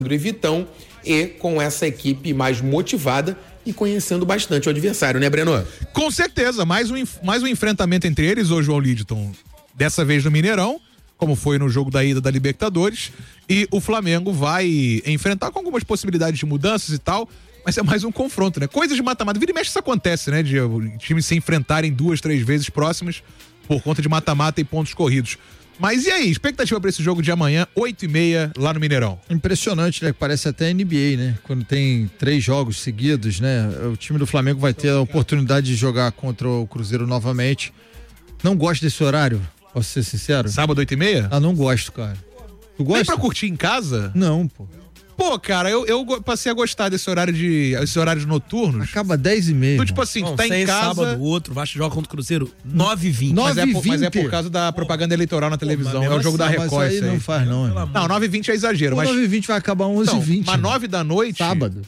e Vitão, e com essa equipe mais motivada e conhecendo bastante o adversário, né, Breno? Com certeza, mais um enfrentamento entre eles, ô João Lidton, dessa vez no Mineirão, como foi no jogo da ida da Libertadores, e o Flamengo vai enfrentar com algumas possibilidades de mudanças e tal, mas é mais um confronto, né? Coisas de mata-mata, vira e mexe isso acontece, né? De times se enfrentarem 2, 3 vezes próximas por conta de mata-mata e pontos corridos. Mas e aí, expectativa para esse jogo de amanhã, 8h30, lá no Mineirão? Impressionante, né? Parece até NBA, né? Quando tem 3 jogos seguidos, né? O time do Flamengo vai ter a oportunidade de jogar contra o Cruzeiro novamente. Não gosto desse horário, posso ser sincero? Sábado, 8h30? Ah, não gosto, cara. Tu gosta? Nem pra curtir em casa? Não, pô. Pô, cara, eu passei a gostar esses horários noturnos. Acaba 10h30. Então, tipo assim, tu tá em casa... sábado, o outro, Vasco joga contra o Cruzeiro, 9h20. Mas é por causa da propaganda eleitoral na televisão. É o jogo da Record. Mas aí não faz, não. Não, 9h20 é exagero. Mas 9h20 vai acabar 11h20. Então, mas 9 da noite... Sábado.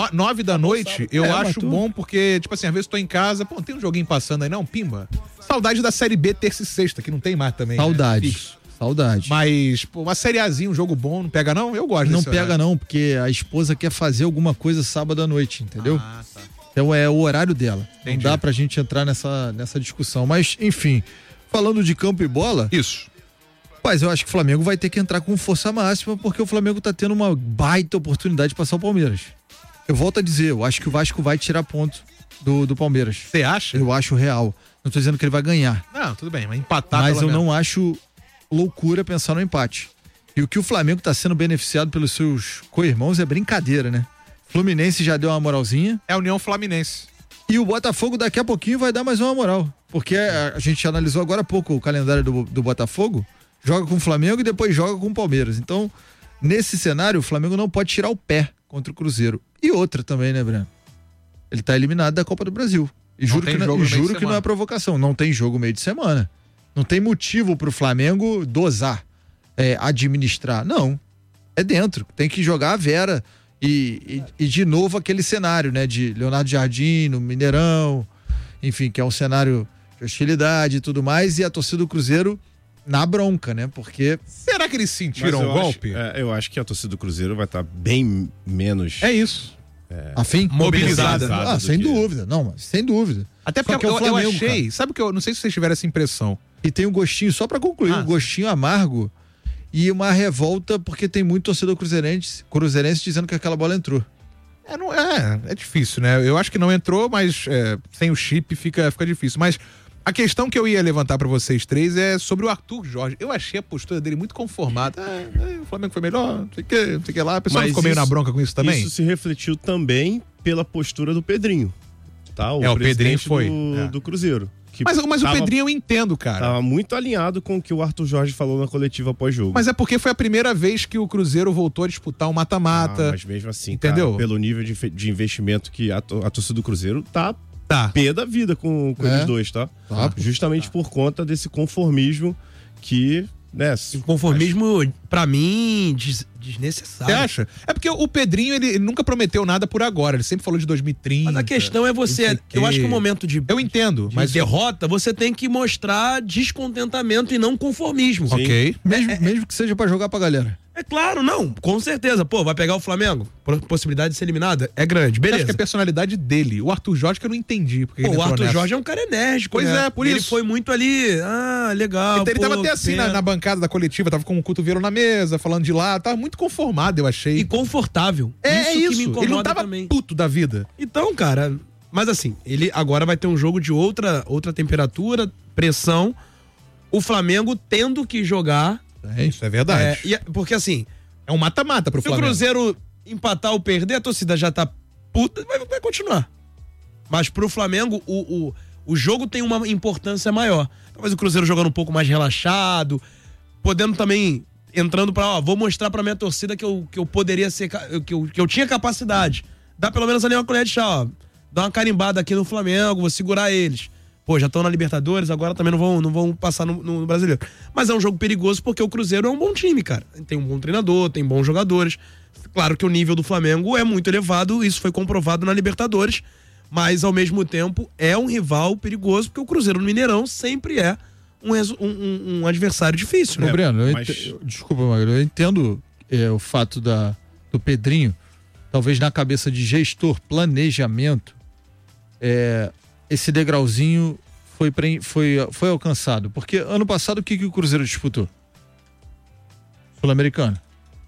9 da noite, eu acho bom porque, tipo assim, às vezes tô em casa, pô, tem um joguinho passando aí, não, pimba. Saudade da Série B terça e sexta, que não tem mais também. Saudade. Né? Saudade. Mas, pô, uma Série Azinha, um jogo bom, não pega não? Eu gosto Não desse pega horário. não, porque a esposa quer fazer alguma coisa sábado à noite, entendeu? Ah, tá. Então é o horário dela. Entendi. Não dá pra gente entrar nessa discussão. Mas, enfim, falando de campo e bola... Isso. Mas eu acho que o Flamengo vai ter que entrar com força máxima, porque o Flamengo tá tendo uma baita oportunidade de passar o Palmeiras. Eu volto a dizer, eu acho que o Vasco vai tirar ponto do Palmeiras. Você acha? Eu acho real. Não tô dizendo que ele vai ganhar. Não, tudo bem, mas empatar Mas pelo eu menos. não acho loucura pensar no empate. E o que o Flamengo tá sendo beneficiado pelos seus co-irmãos é brincadeira, né? Fluminense já deu uma moralzinha. É a União Flaminense. E o Botafogo daqui a pouquinho vai dar mais uma moral. Porque a gente analisou agora há pouco o calendário do Botafogo. Joga com o Flamengo e depois joga com o Palmeiras. Então, nesse cenário, o Flamengo não pode tirar o pé contra o Cruzeiro. E outra também, né, Breno? Ele tá eliminado da Copa do Brasil. E juro que não é provocação. Não tem jogo meio de semana. Não tem motivo pro Flamengo dosar, administrar. Não. É dentro. Tem que jogar a Vera. E de novo aquele cenário, né? De Leonardo Jardim, no Mineirão. Enfim, que é um cenário de hostilidade e tudo mais. E a torcida do Cruzeiro na bronca, né? Porque... Será que eles sentiram o golpe? Eu acho que a torcida do Cruzeiro vai estar bem menos... É isso. Afim? Mobilizada. Sem dúvida. Não, mas sem dúvida. Até porque é o Flamengo, eu achei... cara. Sabe que eu não sei se vocês tiveram essa impressão. E tem um gostinho, só pra concluir, um gostinho amargo e uma revolta porque tem muito torcedor cruzeirense dizendo que aquela bola entrou. É difícil, né? Eu acho que não entrou, mas sem o chip fica difícil. Mas a questão que eu ia levantar pra vocês três é sobre o Arthur Jorge. Eu achei a postura dele muito conformada. O Flamengo foi melhor, não sei o que lá. A pessoa ficou meio na bronca com isso também? Isso se refletiu também pela postura do Pedrinho. Tá? O Pedrinho foi. Do Cruzeiro. Mas o Pedrinho eu entendo, cara. Tava muito alinhado com o que o Arthur Jorge falou na coletiva pós-jogo. Mas é porque foi a primeira vez que o Cruzeiro voltou a disputar um mata-mata. Mas mesmo assim, entendeu? Cara, pelo nível de investimento que a torcida do Cruzeiro tá pé da vida com eles dois, tá? Justamente por conta desse conformismo que... Né, o conformismo, pra mim, desnecessário. Você acha? É porque o Pedrinho, ele nunca prometeu nada por agora. Ele sempre falou de 2030. Mas a questão é você... Eu acho que no momento de... Eu entendo, mas... derrota, você tem que mostrar descontentamento e não conformismo. Sim. Ok. Mesmo que seja pra jogar pra galera. É claro, não, com certeza. Pô, vai pegar o Flamengo? Possibilidade de ser eliminada? É grande, beleza. Eu acho que é a personalidade dele. O Arthur Jorge que eu não entendi. O Arthur Jorge é um cara enérgico, pois né? Por isso. Ele foi muito ali, legal. Ele tava até assim na bancada da coletiva, tava com o cotovelo na mesa, falando de lá, tava muito conformado, eu achei. E confortável. Isso que me incomoda. Ele não tava também. puto da vida. Então, cara, mas assim, ele agora vai ter um jogo de outra temperatura, pressão, o Flamengo tendo que jogar. Isso é verdade. Porque assim... É um mata-mata pro Flamengo. Se o Cruzeiro empatar ou perder, a torcida já tá puta, vai continuar. Mas pro Flamengo, o jogo tem uma importância maior. Talvez o Cruzeiro jogando um pouco mais relaxado, podendo também, entrando pra, vou mostrar pra minha torcida que eu poderia ser, que eu tinha capacidade. Dá pelo menos ali uma colher de chá, dá uma carimbada aqui no Flamengo, vou segurar eles. Pô, já estão na Libertadores, agora também não vão passar no Brasileiro. Mas é um jogo perigoso porque o Cruzeiro é um bom time, cara. Tem um bom treinador, tem bons jogadores. Claro que o nível do Flamengo é muito elevado, isso foi comprovado na Libertadores, mas ao mesmo tempo é um rival perigoso porque o Cruzeiro no Mineirão sempre é um adversário difícil, né? Breno, desculpa, Magro, eu entendo o fato do Pedrinho, talvez na cabeça de gestor, planejamento, esse degrauzinho foi alcançado. Porque ano passado o que o Cruzeiro disputou? Sul-Americana.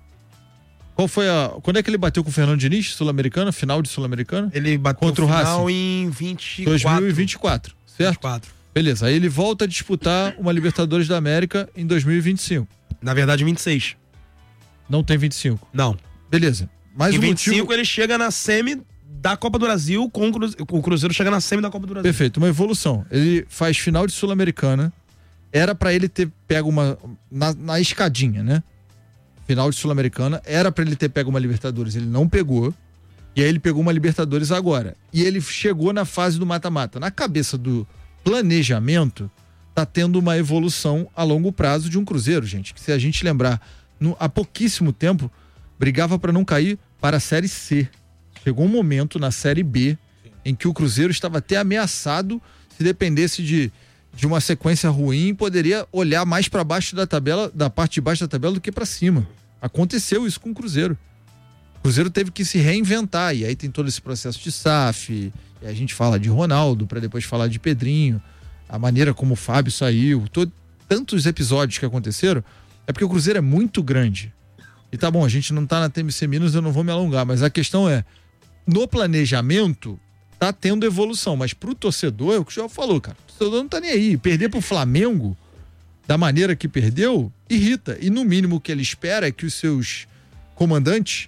Quando é que ele bateu com o Fernando Diniz, Sul-Americana, final de Sul-Americana? Ele bateu contra o final Racing em 2024, certo? 24. Beleza, aí ele volta a disputar uma Libertadores da América em 2025. Na verdade, 26. Não tem 25? Não. Beleza. Mas em o 25 motivo... ele chega na semi da Copa do Brasil, o Cruzeiro chega na semi da Copa do Brasil. Perfeito, uma evolução. Ele faz final de Sul-Americana, era pra ele ter pego na escadinha, né? Final de Sul-Americana, era pra ele ter pego uma Libertadores, ele não pegou, e aí ele pegou uma Libertadores agora. E ele chegou na fase do mata-mata. Na cabeça do planejamento, tá tendo uma evolução a longo prazo de um Cruzeiro, gente, que se a gente lembrar, há pouquíssimo tempo, brigava pra não cair para a Série C. Chegou um momento na Série B em que o Cruzeiro estava até ameaçado, se dependesse de uma sequência ruim, poderia olhar mais para baixo da tabela, da parte de baixo da tabela do que para cima. Aconteceu isso com o Cruzeiro. O Cruzeiro teve que se reinventar, e aí tem todo esse processo de SAF, e a gente fala de Ronaldo, para depois falar de Pedrinho, a maneira como o Fábio saiu, tantos episódios que aconteceram, é porque o Cruzeiro é muito grande. E tá bom, a gente não tá na TMC Minas, eu não vou me alongar, mas a questão é, no planejamento, tá tendo evolução, mas pro torcedor, é o que o João falou, cara, o torcedor não tá nem aí. Perder pro Flamengo, da maneira que perdeu, irrita. E no mínimo o que ele espera é que os seus comandantes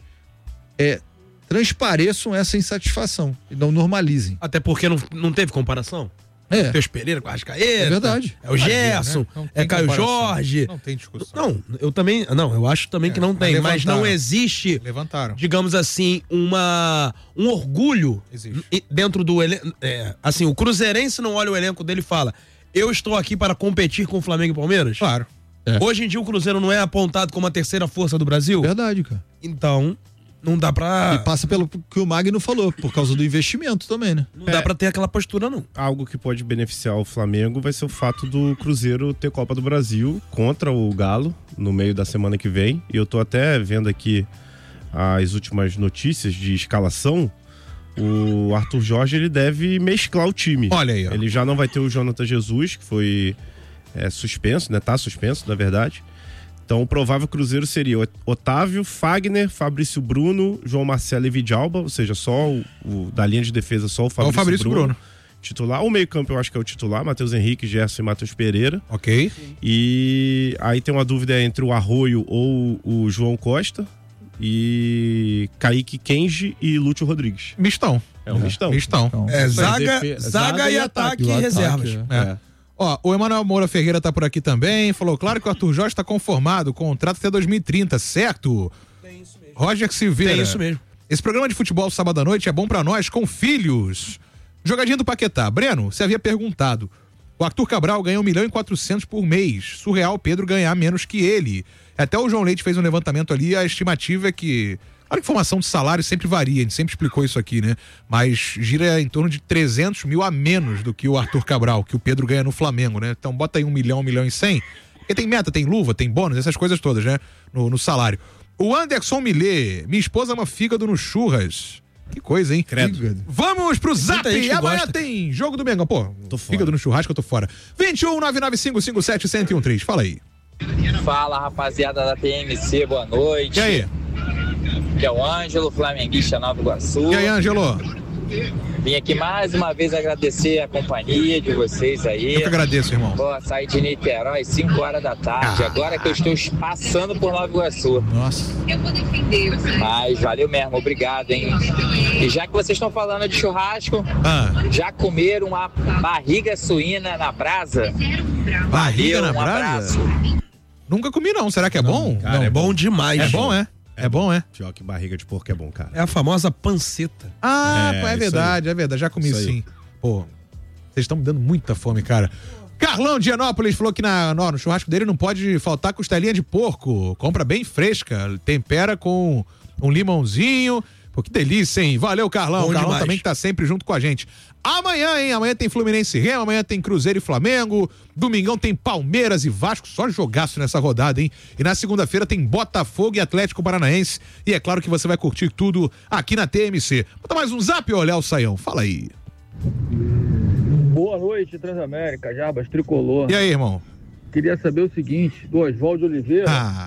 transpareçam essa insatisfação e não normalizem. Até porque não teve comparação. Teus Pereira com a Arrascaeta. É verdade. É o Gerson, né? Caio Jorge. Não tem discussão. Não, eu acho também que não tem, mas não existe, digamos assim, um orgulho dentro do elenco. Assim, o cruzeirense não olha o elenco dele e fala, eu estou aqui para competir com o Flamengo e Palmeiras? Claro. Hoje em dia o Cruzeiro não é apontado como a terceira força do Brasil? Verdade, cara. Então, não dá pra... E passa pelo que o Magno falou, por causa do investimento também, né? Não dá pra ter aquela postura, não. Algo que pode beneficiar o Flamengo vai ser o fato do Cruzeiro ter Copa do Brasil contra o Galo no meio da semana que vem. E eu tô até vendo aqui as últimas notícias de escalação. O Arthur Jorge, ele deve mesclar o time. Olha aí, ó. Ele já não vai ter o Jonathan Jesus, que foi suspenso, né? Tá suspenso, na verdade. Então, o provável Cruzeiro seria Otávio, Fagner, Fabrício Bruno, João Marcelo e Vidalba, ou seja, só da linha de defesa, só o Fabrício Bruno. Titular. O meio-campo eu acho que é o titular, Matheus Henrique, Gerson e Matheus Pereira. Ok. E aí tem uma dúvida entre o Arroio ou o João Costa. E Kaique Kenji e Lúcio Rodrigues. Mistão. É um mistão. Então. Zaga e ataque e reservas. Ó, o Emanuel Moura Ferreira tá por aqui também, falou, claro que o Arthur Jorge tá conformado, contrato até 2030, certo? Tem isso mesmo. Roger Silveira. Tem isso mesmo. Esse programa de futebol sábado à noite é bom pra nós, com filhos. Jogadinha do Paquetá. Breno, você havia perguntado. O Arthur Cabral ganha 1.400.000 por mês. Surreal Pedro ganhar menos que ele. Até o João Leite fez um levantamento ali, a estimativa é que... A informação de salário sempre varia, a gente sempre explicou isso aqui, né? Mas gira em torno de 300 mil a menos do que o Arthur Cabral, que o Pedro ganha no Flamengo, né? Então bota aí 1 milhão e 100. Porque tem meta, tem luva, tem bônus, essas coisas todas, né? No salário. O Anderson Millet, minha esposa ama fígado no churras. Que coisa, hein? Credo. Vamos pro Zap! Amanhã tem jogo do Mengão. Pô, fígado no churrasco, eu tô fora. 21-995-57-1013. Fala aí. Fala, rapaziada da TMC, boa noite. E aí? Que é o Ângelo, flamenguista Nova Iguaçu. E aí, Ângelo? Vim aqui mais uma vez agradecer a companhia de vocês aí. Eu que agradeço, irmão. Pô, saí de Niterói 5 horas da tarde, agora que eu estou passando por Nova Iguaçu. Nossa. Eu vou defender. Mas valeu mesmo, obrigado, hein? E já que vocês estão falando de churrasco, já comeram uma barriga suína na brasa? Barriga na brasa? Nunca comi não, será que é bom? Cara, não, é bom demais. É bom, é? É bom, é? Pior que barriga de porco é bom, cara. É a famosa panceta. É verdade, é verdade. Já comi sim. Pô, vocês estão me dando muita fome, cara. Carlão de Higienópolis falou que no churrasco dele não pode faltar costelinha de porco. Compra bem fresca, tempera com um limãozinho, Pô, que delícia, hein? Valeu, Carlão. Bom O Carlão demais. também que tá sempre junto com a gente. Amanhã, hein? Amanhã tem Fluminense e Remo, amanhã tem Cruzeiro e Flamengo. Domingão tem Palmeiras e Vasco, só jogaço nessa rodada, hein? E na segunda-feira tem Botafogo e Atlético Paranaense. E é claro que você vai curtir tudo aqui na TMC. Bota mais um zap, olha o Saião. Fala aí. Boa noite, Transamérica, Jarbas Tricolor. E aí, irmão? Queria saber o seguinte, do Oswaldo Oliveira,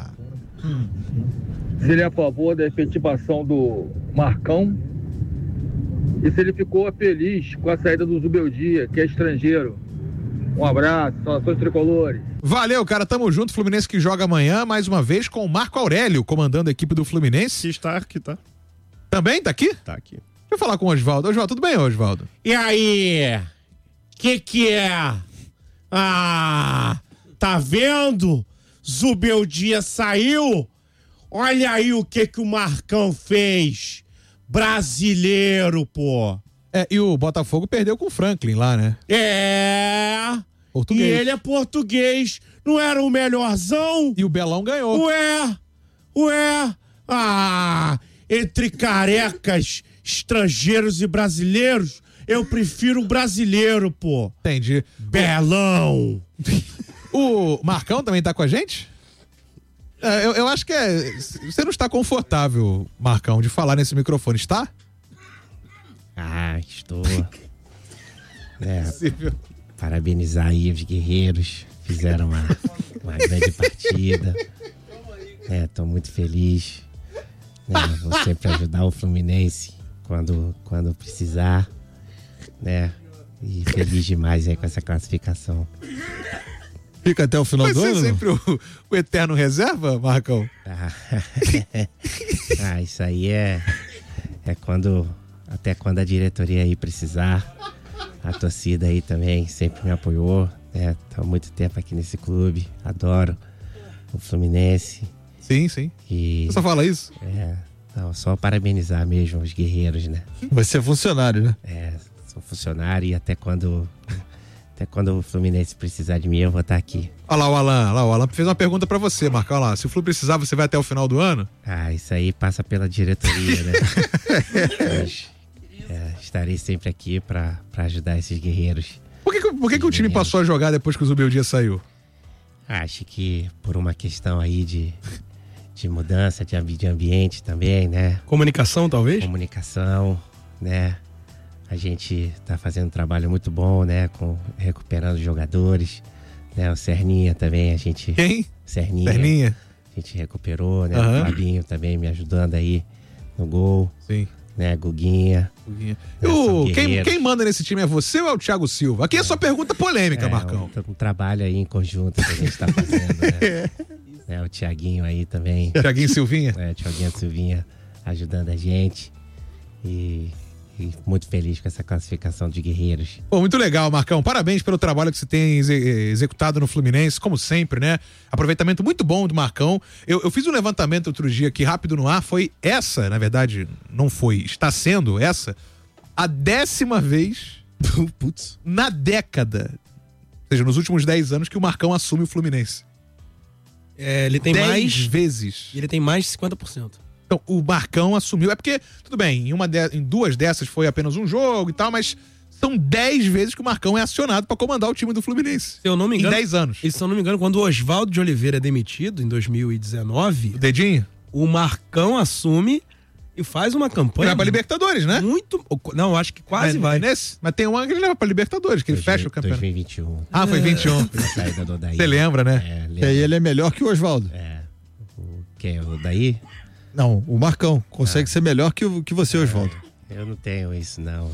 se ele é a favor da efetivação do Marcão e se ele ficou feliz com a saída do Zubeldia, que é estrangeiro. Um abraço, saudações tricolores. Valeu, cara, tamo junto. Fluminense que joga amanhã, mais uma vez, com o Marco Aurélio, comandando a equipe do Fluminense. Se está aqui, tá? Também? Tá aqui? Tá aqui. Deixa eu falar com o Oswaldo. Oswaldo, tudo bem, Oswaldo? E aí? Que é? Ah, tá vendo? Zubeldia saiu? Olha aí o que o Marcão fez. Brasileiro, pô. É, e o Botafogo perdeu com o Franklin lá, né? É. Português. E ele é português. Não era o melhorzão? E o Belão ganhou. Ué. Ah, entre carecas, estrangeiros e brasileiros, eu prefiro o brasileiro, pô. Entendi. Belão. O Marcão também tá com a gente? Eu acho que você não está confortável, Marcão, de falar nesse microfone, está? Ah, estou. Parabenizar aí os guerreiros. Fizeram uma grande partida. Estou muito feliz. Vou sempre ajudar o Fluminense quando precisar. E feliz demais aí com essa classificação. Fica até o final do ano? Vai ser sempre o eterno reserva, Marcão? Isso aí é até quando a diretoria aí precisar. A torcida aí também sempre me apoiou. Tô há muito tempo aqui nesse clube. Adoro o Fluminense. Sim. E, você só fala isso? Só parabenizar mesmo os guerreiros, né? Vai ser funcionário, né? Sou funcionário e até quando o Fluminense precisar de mim, eu vou estar aqui. Olha lá, o Alan fez uma pergunta pra você, Marcão. Olha lá, se o Flu precisar, você vai até o final do ano? Isso aí passa pela diretoria, né? Mas, estarei sempre aqui pra ajudar esses guerreiros. Por que o time passou a jogar depois que o Zubeldia saiu? Acho que por uma questão aí de mudança de ambiente também, né? Comunicação, talvez? Comunicação, né? A gente tá fazendo um trabalho muito bom, né? Recuperando jogadores, né? O Serninha também, a gente... Quem? Serninha. A gente recuperou, né? O Fabinho também me ajudando aí no gol. Sim. Né? Guguinha. Quem manda nesse time é você ou é o Thiago Silva? Aqui é só pergunta polêmica, Marcão. Um trabalho aí em conjunto que a gente tá fazendo, né? O Thiaguinho aí também. Thiaguinho Silvinha? Thiaguinho Silvinha ajudando a gente. E muito feliz com essa classificação de guerreiros. Pô, muito legal, Marcão. Parabéns pelo trabalho que você tem executado no Fluminense, como sempre, né? Aproveitamento muito bom do Marcão. Eu fiz um levantamento outro dia aqui, rápido no ar. Foi essa, na verdade, não foi, está sendo essa, a 10ª vez na década, ou seja, nos últimos 10 anos, que o Marcão assume o Fluminense. Ele tem 10 vezes. Ele tem mais de 50%. Então, o Marcão assumiu. É porque, tudo bem, em 2 dessas foi apenas um jogo e tal, mas são 10 vezes que o Marcão é acionado pra comandar o time do Fluminense. Se eu não me engano, em 10 anos. E se eu não me engano, quando o Oswaldo de Oliveira é demitido, em 2019... O dedinho? O Marcão assume e faz uma campanha... Vai pra Libertadores, né? Muito... Não, acho que quase vai. Mas tem um ano que ele leva pra Libertadores, que ele fecha o campeonato. 2021. Ah, foi 21. Saída do Odaí. Você lembra, né? E aí ele é melhor que o Oswaldo. Quem é o Odaí? Não, o Marcão consegue ser melhor que você, Oswaldo. Eu não tenho isso, não.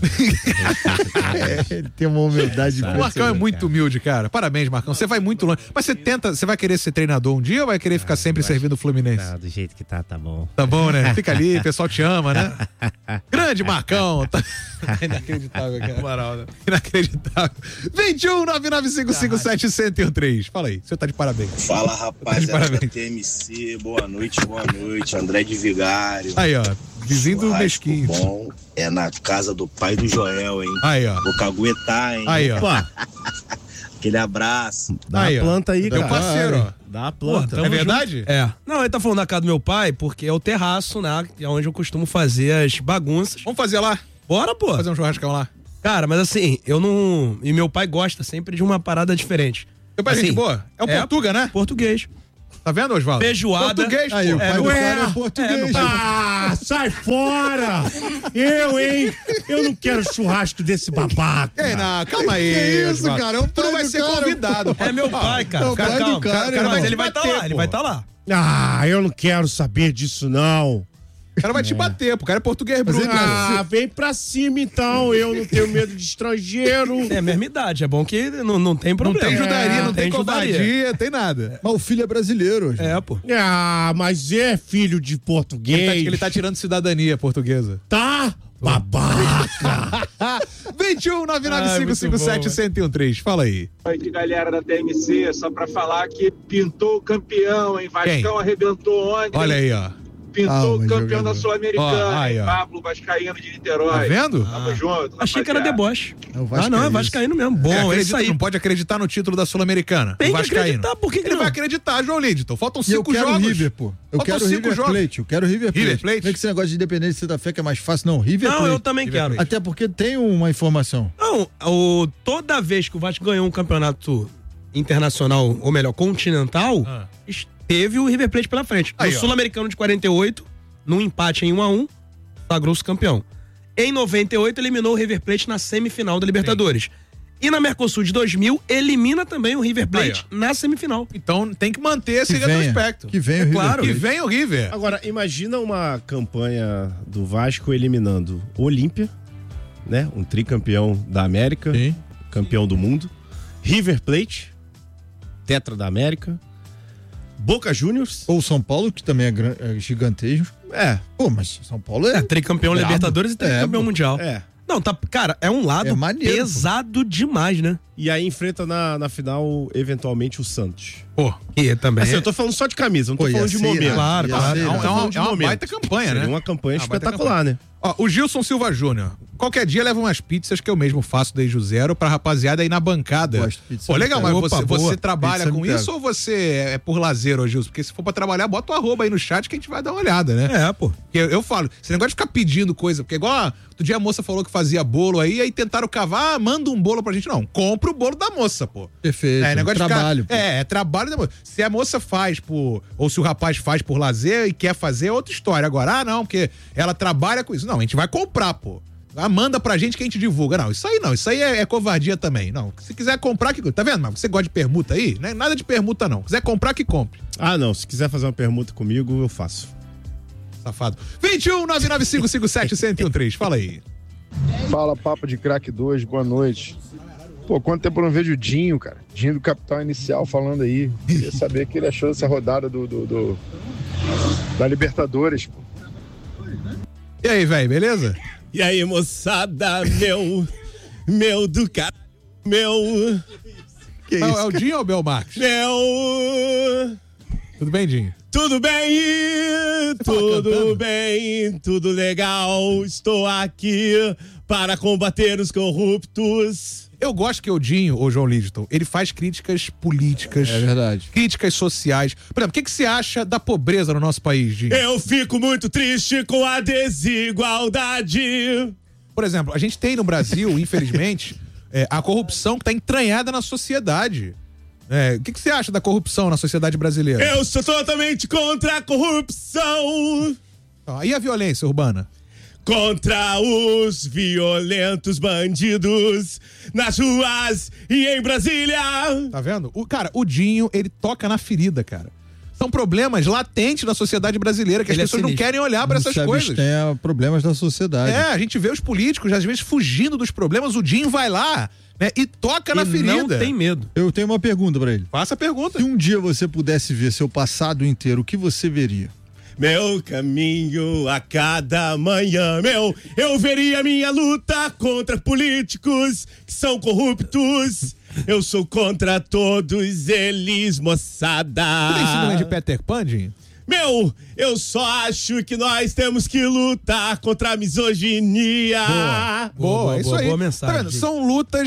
Ele tem uma humildade. O Marcão é muito humilde, cara. Parabéns, Marcão. Você vai muito longe. Mas você vai querer ser treinador um dia ou vai querer ficar sempre servindo o Fluminense? Do jeito que tá bom. Tá bom, né? Fica ali, o pessoal te ama, né? Grande Marcão. Inacreditável, cara. Moral, né? Inacreditável. 21-995557113. Fala aí, você tá de parabéns. Fala, rapaziada da TMC. Boa noite. André de Vigário. Aí, ó. Vizinho do Mesquinho. Bom é na casa do pai do Joel, hein? Aí, ó. Vou caguetar, hein? Aí, ó. Aquele abraço. Dá aí, a planta aí, cara. Meu parceiro, ó. Dá a planta. Pô, É verdade? É. Não, ele tá falando da casa do meu pai porque é o terraço, né? Que é onde eu costumo fazer as bagunças. Vamos fazer lá. Bora, pô. Fazer um churrascão lá. Cara, mas assim, eu não... E meu pai gosta sempre de uma parada diferente. Meu pai, Assim, gente boa? É um Portuga, né? Português. Tá vendo, Osvaldo? Feijoada. Português, pô. Aí, o pai do Ué, cara é português. Ah, sai fora! Hein? Eu não quero churrasco desse babaca. Ei, não, calma aí. Que isso, Osvaldo. cara? É o Tu não pai vai do ser cara, convidado. É meu pai, cara. É o pai do cara, Mas irmão. ele vai estar lá, Bater, ele pô. vai estar lá. Ah, eu não quero saber disso, não. O cara vai te bater, pô. O cara é português bruto. Ah, vem pra cima então. Eu não tenho medo de estrangeiro. É a mesma idade. É bom que não tem Não problema. tem judaria, não tem judaria. covardia, tem nada. Mas o filho é brasileiro. É, pô. Ah, mas é filho de português. Ele tá tirando cidadania portuguesa. Tá? Babaca. 21-99557-1013. Fala aí. Noite, galera da TMC, só pra falar que pintou o campeão, hein? Vascão arrebentou ontem. Olha aí, ó. Pintou o mas campeão jogador. da Sul-Americana, Ó, aí, hein? ó. Pablo Vascaíno de Niterói. Tá vendo? Tamo junto. Achei que era rapaziada. deboche. É o Ah, Vascaíno. não, é vascaíno mesmo. Bom, é isso aí. Não pode acreditar no título da Sul-Americana. Tem O que Vascaíno. acreditar, por que Ele não? vai acreditar, João Lidton. Faltam E eu 5 quero jogos. o River, pô. Eu Faltam quero o 5 River jogos. Plate. Eu quero o River Plate. River Plate? Não é que esse negócio de Independência de Santa Fé que é mais fácil, não. River Não, Plate. eu também quero. Até porque tem uma informação. Não, toda vez que o Vasco ganhou um campeonato internacional, ou melhor, continental, teve o River Plate pela frente. Aí, no ó. Sul-Americano de 48, num empate em 1-1, sagrou-se campeão. Em 98, eliminou o River Plate na semifinal da Libertadores. E na Mercosul de 2000, elimina também o River Plate na semifinal. Então tem que manter esse Que venha. retrospecto. Que venha o River Claro, que Plate. venha o River. Agora, imagina uma campanha do Vasco eliminando Olímpia, né? Um tricampeão da América, Sim. campeão do mundo, River Plate, tetra da América, Boca Juniors. Ou São Paulo, que também é gigantesco. É. Pô, mas São Paulo é... É, tricampeão brabo. Libertadores e tricampeão pô. mundial. É. Não, tá, cara, é um lado É maneiro, pesado demais, né? E aí enfrenta na final, eventualmente, o Santos. Pô, E também. Assim, eu tô falando só de camisa, não tô Pô, ia falando de ser momento. irado. Claro, Ia claro. ser irado. é uma baita campanha, Seria né? uma campanha Uma baita espetacular, né? Ó, o Gilson Silva Júnior. Qualquer dia leva umas pizzas que eu mesmo faço desde o zero pra rapaziada aí na bancada. Gosto de pizza. Pô, legal, mas Opa, você boa. trabalha Pizza com me pega. isso ou você é por lazer, ô Gilson? Porque se for pra trabalhar, bota o arroba aí no chat que a gente vai dar uma olhada, né? É, pô. Porque eu falo, esse negócio de ficar pedindo coisa, porque igual outro dia a moça falou que fazia bolo aí tentaram cavar, manda um bolo pra gente. Não, compra o bolo da moça, pô. Perfeito. É negócio Trabalho. de ficar, é trabalho da moça. Se a moça faz ou se o rapaz faz por lazer e quer fazer, é outra história. Agora, não, porque ela trabalha com isso. Não, a gente vai comprar, pô. Ah, manda pra gente que a gente divulga. Não, isso aí é covardia também. Não, se quiser comprar, que tá vendo? Mas você gosta de permuta aí? Né? Nada de permuta, não. Quiser comprar, que compre. Ah, não. Se quiser fazer uma permuta comigo, eu faço. Safado. 21-99557-1013. Fala aí. Fala, Papo de Craque 2, boa noite. Pô, quanto tempo eu não vejo o Dinho, cara? Dinho do Capital Inicial falando aí. Queria saber o que ele achou dessa rodada da Libertadores, pô. E aí, velho, beleza? E aí, moçada, meu do caralho, meu... Que isso, é o Dinho ou o Belmarx? Meu... Tudo bem, Dinho? Tudo bem, cantando? tudo bem, tudo legal. Estou aqui para combater os corruptos. Eu gosto que o Dinho, ou João Lidton, ele faz críticas políticas. É verdade. Críticas sociais. Por exemplo, o que você acha da pobreza no nosso país, Dinho? Eu fico muito triste com a desigualdade. Por exemplo, a gente tem no Brasil, infelizmente, a corrupção que está entranhada na sociedade. O que você acha da corrupção na sociedade brasileira? Eu sou totalmente contra a corrupção. E a violência urbana? Contra os violentos bandidos nas ruas e em Brasília. Tá vendo? O Dinho, ele toca na ferida, cara. São problemas latentes na sociedade brasileira que as pessoas não querem olhar pra essas coisas. Tem problemas da sociedade. A gente vê os políticos, às vezes, fugindo dos problemas. O Dinho vai lá, né, e toca na ferida. Não tem medo. Eu tenho uma pergunta pra ele. Faça a pergunta. Se um dia você pudesse ver seu passado inteiro, o que você veria? Meu caminho a cada manhã, eu veria minha luta contra políticos que são corruptos. Eu sou contra todos eles, moçada. Você tem síndrome de Peter Pan, Dinho? Eu só acho que nós temos que lutar contra a misoginia. Boa, isso aí. Boa mensagem. Tá vendo? São lutas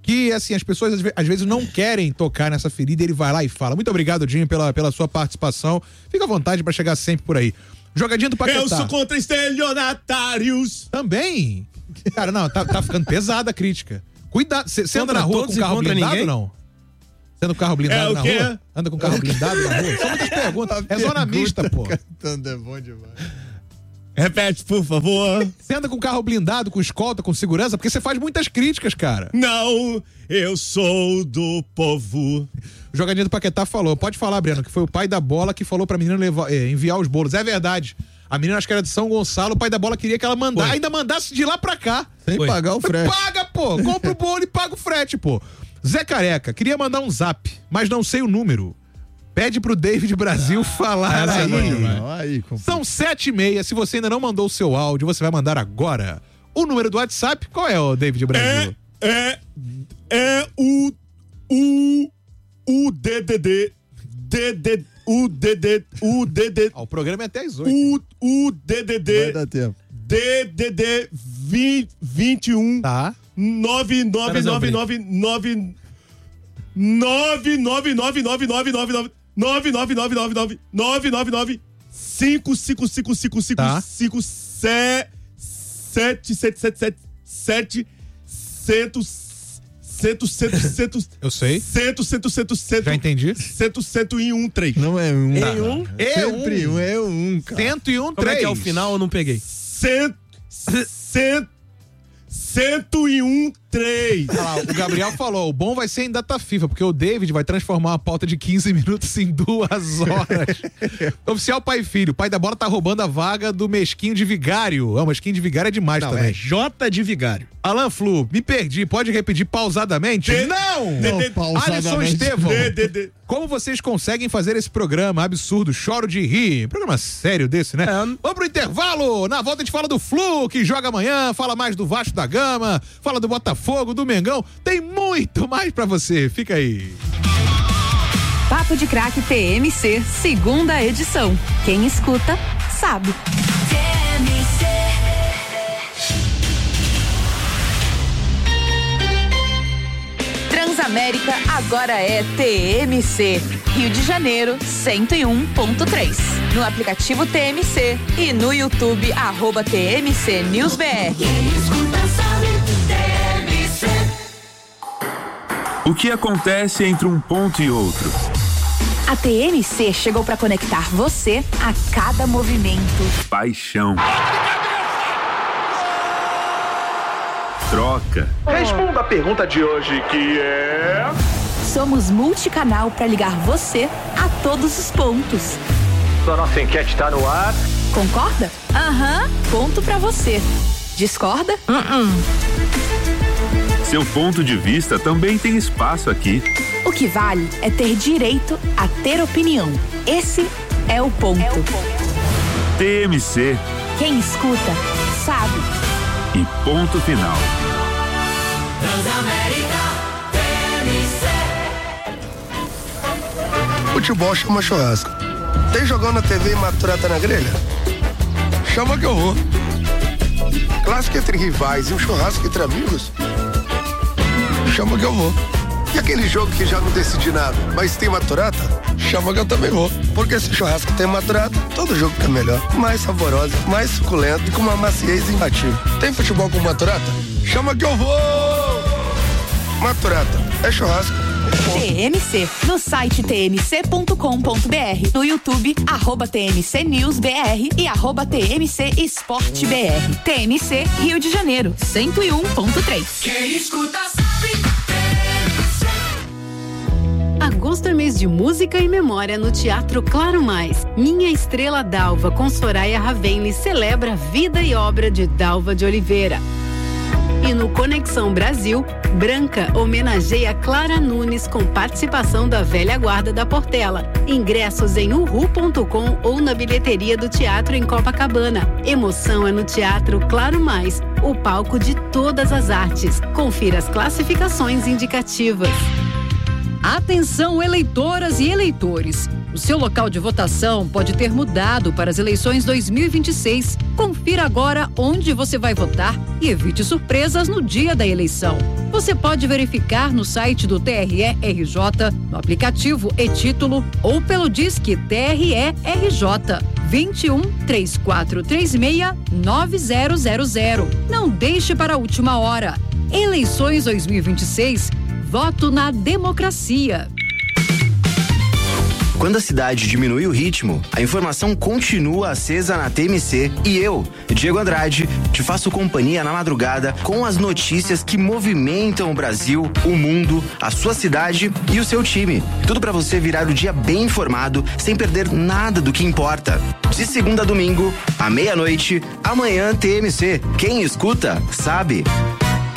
que, assim, as pessoas às vezes não querem tocar nessa ferida e ele vai lá e fala. Muito obrigado, Dinho, pela sua participação. Fica à vontade pra chegar sempre por aí. Jogadinha do Paquetá. Eu sou contra estelionatários. Também? Cara, não, tá ficando pesada a crítica. Cuidado, você anda na rua com carro blindado ou não? Você anda com carro blindado na rua? Anda com carro blindado na rua? São muitas perguntas. É zona mista, pô. É bom demais. Repete, por favor. Você anda com carro blindado, com escolta, com segurança? Porque você faz muitas críticas, cara. Não, eu sou do povo. O jogadinho do Paquetá falou. Pode falar, Breno, que foi o pai da bola que falou pra menina enviar os bolos. É verdade. A menina, acho que era de São Gonçalo, o pai da bola queria que ela ainda mandasse de lá pra cá. Sem pagar o frete. Paga, pô. Compra o bolo e paga o frete, pô. Zé Careca, queria mandar um zap, mas não sei o número. Pede pro David Brasil falar aí. São 7h30. Se você ainda não mandou o seu áudio, você vai mandar agora. O número do WhatsApp, qual é, o David Brasil? É o DDD. O programa é até às 8. O DDD. Vai dar tempo. DDD 21. Tá. 99999 Eu sei. Já entendi. 101.3. Não é um. Tá. Sempre um, é um, cara. 101.3. Como é que é o final? Eu não peguei. 101.3. Olha lá, o Gabriel falou, o bom vai ser em data FIFA, porque o David vai transformar a pauta de 15 minutos em 2 horas. Oficial pai e filho, o pai da bola tá roubando a vaga do Mesquinho de Vigário. O Mesquinho de Vigário é demais também. É J de Vigário. Alan Flu, me perdi, pode repetir pausadamente? Não! Alisson Estevão, como vocês conseguem fazer esse programa absurdo? Choro de rir. Programa sério desse, né? Vamos pro intervalo. Na volta a gente fala do Flu, que joga amanhã, fala mais do Vasco da Gama, fala do Botafogo, do Mengão. Tem muito mais pra você. Fica aí. Papo de Craque TMC, segunda edição. Quem escuta, sabe. Transamérica agora é TMC. Rio de Janeiro, 101.3. No aplicativo TMC e no YouTube, @TMC News BR. O que acontece entre um ponto e outro? A TMC chegou para conectar você a cada movimento. Paixão. Troca. Responda a pergunta de hoje, que é... Somos multicanal para ligar você a todos os pontos. A nossa enquete está no ar. Concorda? Aham. Ponto para você. Discorda? Seu ponto de vista também tem espaço aqui. O que vale é ter direito a ter opinião. Esse é o ponto. TMC. Quem escuta, sabe. E ponto final. Transamérica TMC. Futebol chama churrasco. Tem jogão na TV e maturata na grelha? Chama que eu vou. Clássico entre rivais e um churrasco entre amigos? Chama que eu vou. E aquele jogo que já não decidi nada, mas tem maturata? Chama que eu também vou. Porque se churrasco tem maturata, todo jogo fica melhor. Mais saborosa, mais suculento e com uma maciez imbatível. Tem futebol com maturata? Chama que eu vou! Maturata, é churrasco. TMC, no site tmc.com.br, no YouTube, @TMC News BR e @TMC Esporte BR. TMC Rio de Janeiro, 101.3. Quem escuta sabe. Agosto é mês de música e memória no Teatro Claro Mais. Minha Estrela Dalva, com Soraya Ravenli, celebra a vida e obra de Dalva de Oliveira. E no Conexão Brasil, Branca homenageia Clara Nunes com participação da velha guarda da Portela. Ingressos em uhu.com ou na bilheteria do teatro em Copacabana. Emoção é no Teatro Claro Mais, o palco de todas as artes. Confira as classificações indicativas. Atenção, eleitoras e eleitores. O seu local de votação pode ter mudado para as eleições 2026. Confira agora onde você vai votar e evite surpresas no dia da eleição. Você pode verificar no site do TRE-RJ, no aplicativo e-Título ou pelo Disque TRE-RJ 21 3436 9000. Não deixe para a última hora. Eleições 2026, voto na democracia. Quando a cidade diminui o ritmo, a informação continua acesa na TMC e eu, Diego Andrade, te faço companhia na madrugada com as notícias que movimentam o Brasil, o mundo, a sua cidade e o seu time. Tudo para você virar o dia bem informado, sem perder nada do que importa. De segunda a domingo, à meia-noite, amanhã TMC. Quem escuta, sabe.